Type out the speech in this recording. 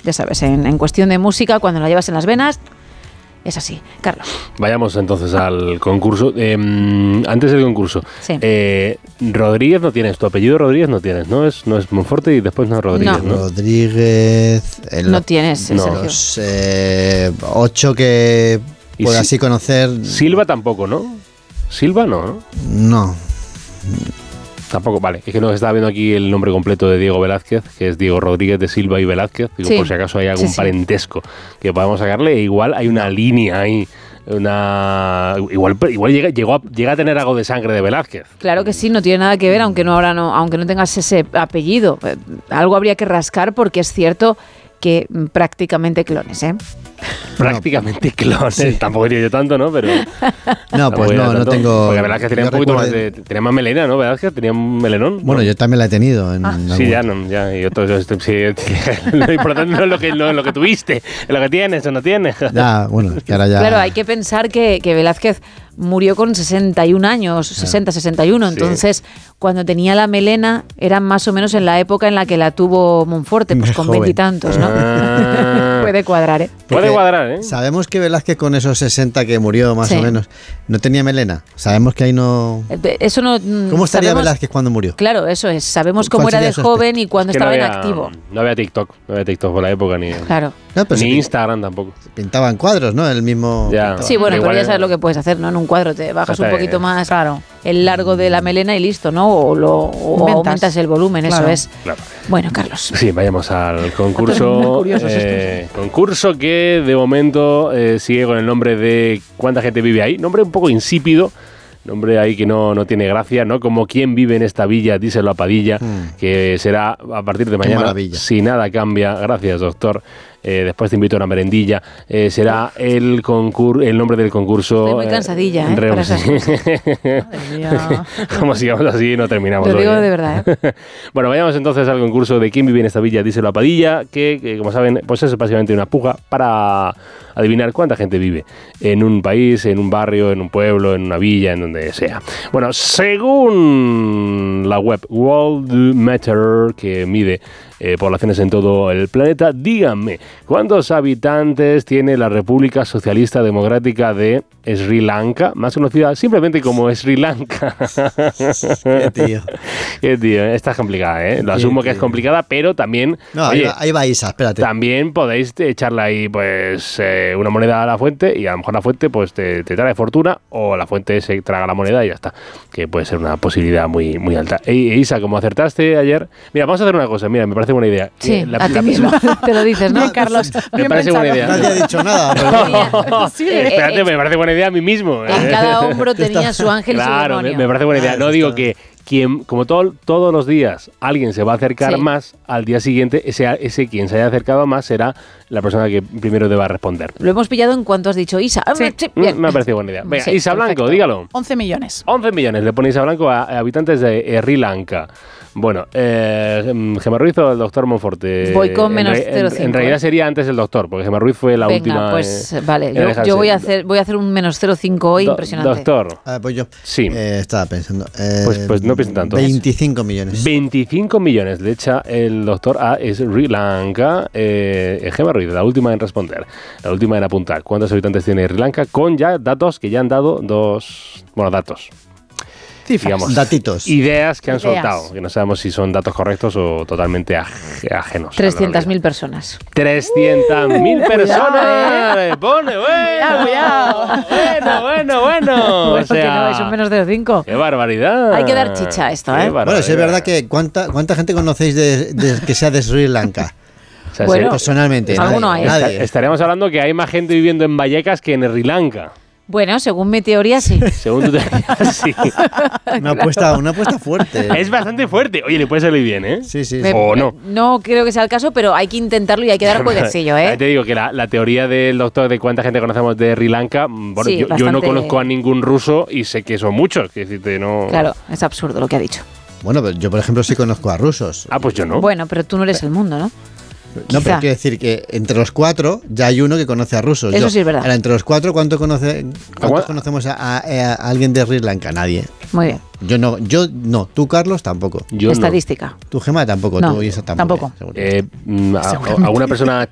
ya sabes, en cuestión de música, cuando la llevas en las venas, es así. Carlos. Vayamos entonces al concurso. Antes del concurso, Sí. Rodríguez no tienes, tu apellido Rodríguez no tienes, ¿no? Es Monforte y después no Rodríguez, ¿no? Rodríguez. No tienes, Sergio. Los 8 que puedo así conocer. Silva tampoco, ¿no? Silva no. No. Tampoco, vale. Es que no estaba viendo aquí el nombre completo de Diego Velázquez, que es Diego Rodríguez de Silva y Velázquez. Digo, Sí. por si acaso hay algún Sí, sí. parentesco que podamos sacarle. E igual hay una línea ahí. Igual llega a tener algo de sangre de Velázquez. Claro que sí, no tiene nada que ver, aunque no tengas ese apellido. Algo habría que rascar porque es cierto que prácticamente clones, ¿eh? Prácticamente clones. Sí. Tampoco diría yo tanto, ¿no? Pero No, pues no tengo. Porque Velázquez tenía yo un poquito más recuerdo- tenía más melena, ¿no? Velázquez tenía un melenón. Bueno, yo también la he tenido. Sí, ya. Y otros, sí, lo importante no es lo que tuviste, es lo que tienes o no tienes. Ya, bueno, es que ahora ya. Claro, hay que pensar que Velázquez murió con 61 años, 60, 61. Sí. Entonces, cuando tenía la melena, era más o menos en la época en la que la tuvo Monforte, pues con Joven. 20 y tantos, ¿no? Ah. Puede cuadrar, ¿eh? Puede Porque cuadrar, ¿eh? Sabemos que Velázquez con esos 60 que murió más Sí. o menos, no tenía melena. Sabemos que ahí no. Eso no. ¿Cómo estaría sabemos- Velázquez cuando murió? Claro, eso es. Sabemos cómo ¿Cuál era de sería su joven y cuando Es que estaba no en había- activo. No había TikTok por la época, ni Claro. No, pero ni sí, Instagram tampoco. pintaban cuadros, ¿no? El mismo. Ya. pintaba. Sí, bueno, Igual pero ya es- sabes lo que puedes hacer, ¿no? En un cuadro te bajas un Exacto, poquito más Claro. el largo de la melena y listo, ¿no? O Inventas. aumentas el volumen, Claro. eso es. Claro. Bueno, Carlos. Sí, vayamos al concurso. Muy curiosos estos. Concurso que de momento sigue con el nombre de ¿cuánta gente vive ahí? Nombre un poco insípido. Nombre ahí que no tiene gracia, ¿no? Como ¿quién vive en esta villa? Díselo a Padilla, que será a partir de mañana, maravilla. si nada cambia. Gracias, doctor. Después te invito a una merendilla. Será el nombre del concurso. Estoy muy cansadilla, ¿eh? Para esas Madre mía. Como sigamos así, no terminamos. Lo hoy, digo ¿eh? de verdad, ¿eh? Bueno, vayamos entonces al concurso de ¿quién vive en esta villa? Díselo a Padilla, que como saben, pues es básicamente una puja para adivinar cuánta gente vive en un país, en un barrio, en un pueblo, en una villa, en donde sea. Bueno, según la web Worldmeter, que mide poblaciones en todo el planeta, díganme, ¿cuántos habitantes tiene la República Socialista Democrática de Sri Lanka, más conocida simplemente como Sri Lanka? Qué tío. Qué tío, esta es complicada, ¿eh? Lo asumo que es complicada, pero también, No, oye, ahí va Isa, espérate. también podéis echarle ahí, pues, una moneda a la fuente y a lo mejor la fuente, pues, te trae fortuna o la fuente se traga la moneda y ya está. Que puede ser una posibilidad muy, muy alta. Isa, como acertaste ayer, mira, vamos a hacer una cosa, mira, me parece buena idea. Sí, a ti mismo te lo dices, ¿no, Carlos? Me Bien parece buena idea. Nadie ha dicho nada. pero- Sí, Espérate, me parece buena idea a mí mismo. En cada hombro tenía su ángel y su Claro, demonio. me parece buena idea. Ah, No eso digo está. que como todos los días alguien se va a acercar Sí. más, al día siguiente ese quien se haya acercado más será la persona que primero deba responder. Lo hemos pillado en cuanto has dicho Isa. Sí. Bien. Me ha parecido buena idea. Venga, Sí, Isa Blanco, perfecto. dígalo. 11 millones. 11 millones le pone Isa Blanco a habitantes de Sri Lanka. Bueno, Gemma Ruiz o el doctor Monforte. Voy con menos en 0,5, En realidad sería antes el doctor, porque Gemma Ruiz fue la Venga, última. pues vale, en yo alejarse. voy a hacer un menos 0,5 hoy impresionante. Doctor, Pues yo. Sí. Estaba pensando. Pues no piensen tanto. 25 millones. 25 millones le echa el doctor a Sri Lanka. Gemma Ruiz, la última en responder, la última en apuntar. ¿Cuántos habitantes tiene Sri Lanka? Con ya datos que ya han dado datos. Cifras. Digamos, Datitos. ideas que han Ideas. soltado, que no sabemos si son datos correctos o totalmente ajenos. 300.000 personas. 300.000 personas. Le pone, bueno. O Bueno, que sea, no, es un menos 0,5. ¡Qué barbaridad! Hay que dar chicha a esto, Qué ¿eh? Bueno, sí es barbaridad. verdad que ¿cuánta gente conocéis que sea de Sri Lanka? O sea, Bueno, Personalmente. alguno hay. Nadie. Estaríamos hablando que hay más gente viviendo en Vallecas que en Sri Lanka. Bueno, según mi teoría, sí. Según tu teoría, sí. Una apuesta fuerte. Es bastante fuerte. Oye, le puede salir bien, ¿eh? Sí, sí. Me- sí. O no. No creo que sea el caso, pero hay que intentarlo y hay que dar jueguecillo, Ya ¿eh? te digo que la teoría del doctor de cuánta gente conocemos de Sri Lanka, bueno, Sí, yo no bastante. conozco a ningún ruso y sé que son muchos. Que decirte, no. Claro, es absurdo lo que ha dicho. Bueno, pero yo por ejemplo sí conozco a rusos. Ah, pues yo no. Bueno, pero tú no eres el mundo, ¿no? No, quizá. pero quiero decir que entre los cuatro ya hay uno que conoce a rusos. Eso sí es verdad. Ahora, entre los cuatro, ¿cuántos Agua- conocemos a alguien de Sri Lanka? Nadie. Muy bien. Yo no. Tú, Carlos, tampoco. Yo no. Estadística. Tú, Gemma, tampoco. No, Tú, Isa, tampoco. seguro. ¿Alguna persona